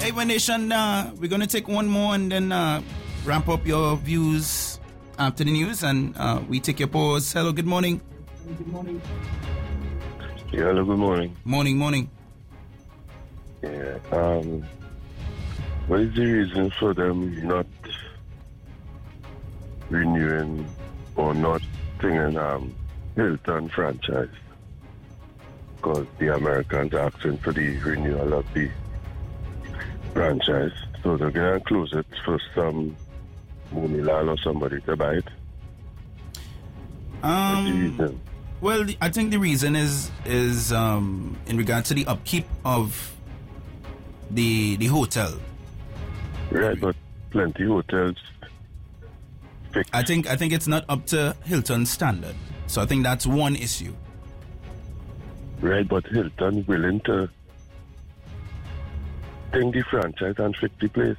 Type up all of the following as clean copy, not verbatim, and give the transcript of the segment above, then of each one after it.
Hey, my nation, we're going to take one more and then ramp up your views after the news, and we take your pause. Hello, good morning. Good morning. Yeah, hello, good morning. Morning. Yeah, what is the reason for them not renewing or not thinking Hilton franchise? Because the Americans are asking for the renewal of the franchise, so they're going to close it for some Moonilal or somebody to buy it. What's the reason? Well, I think the reason is in regard to the upkeep of the hotel. Right, but plenty hotels fixed. I think it's not up to Hilton's standard. So I think that's one issue. Right, but Hilton willing to take the franchise and fix the place.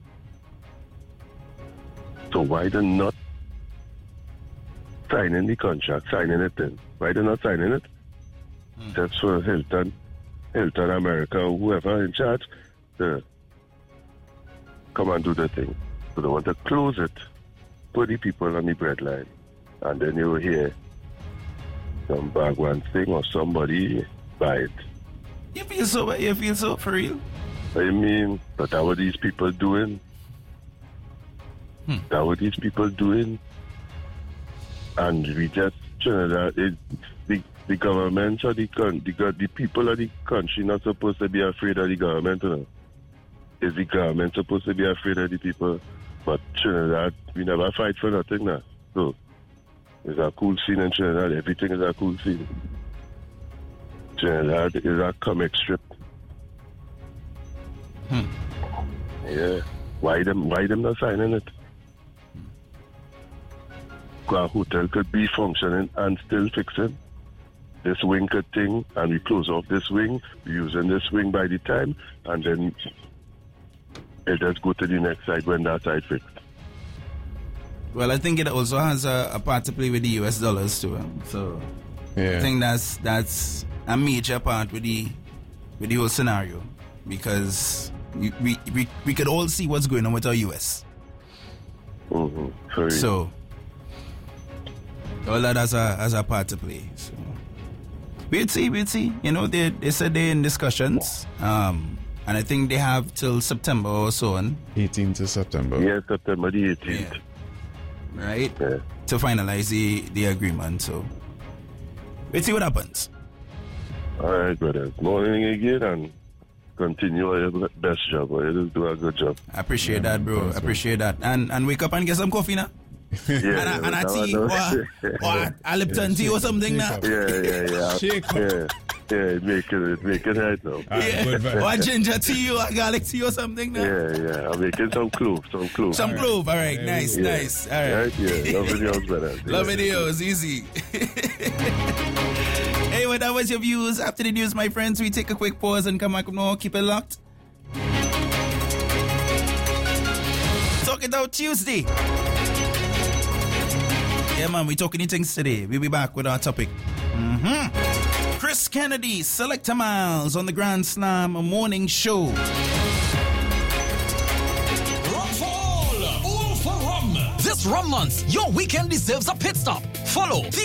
So why they not signing the contract, signing it in? Why they not signing it? That's for Hilton America, whoever in charge, to come and do the thing. So they want to close it, put the people on the breadline, and then you will hear some bagwan thing or somebody buy it. You feel so for real? I mean, but that what these people doing? That what these people doing? And we just Trinidad, the government or the people of the country not supposed to be afraid of the government, you know? Is the government supposed to be afraid of the people? But Trinidad, we never fight for nothing now. So it's a cool scene in Trinidad. Everything is a cool scene. Trinidad is a comic strip. Yeah. Why them not signing it? A hotel could be functioning and still fixing. This wing could thing, and we close off this wing, using this wing by the time, and then it just go to the next side when that side fixed. Well, I think it also has a part to play with the US dollars too. So I think that's a major part with the whole scenario, because we could all see what's going on with our US. So all that has a part to play. So we'll see. You know, they said they're in discussions. And I think they have till September or so on. 18th of September. Yeah, September the 18th. Yeah. Right? Yeah. To finalize the agreement. So we'll see what happens. All right, brother. Morning again, and continue your best job. You just do a good job. I appreciate that, bro. I appreciate that. And wake up and get some coffee now. Yeah, and I tea or a Lipton tea or something now. Yeah. Shake up. Yeah, make it right now. Or a ginger tea or a garlic tea or something now. Yeah. I'm making some clove. Some clove. All right. Nice. All right. Yeah. Love videos, brother. Love videos, easy. Hey, well, that was your views. After the news, my friends, we take a quick pause and come back with more. Keep it locked. Talk It Out Tuesday. Yeah, man, we're talking things today. We'll be back with our topic. Chris Kennedy, Selector Miles on the Grand Slam Morning Show. Rum for all for rum. This rum month, your weekend deserves a pit stop. Follow the